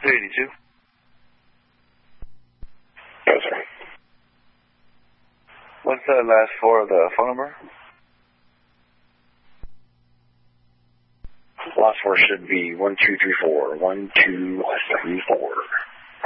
382. Yes, sir. What's the last four of the phone number? Last four should be 1234. 1234.